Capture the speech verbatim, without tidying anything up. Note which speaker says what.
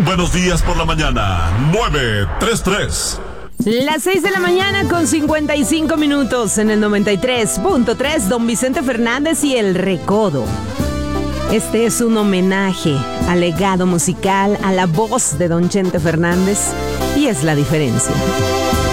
Speaker 1: Buenos días por la mañana, nueve tres tres.
Speaker 2: Las seis de la mañana con cincuenta y cinco minutos en el noventa y tres punto tres, Don Vicente Fernández y El Recodo. Este es un homenaje al legado musical, a la voz de Don Chente Fernández, y es la diferencia.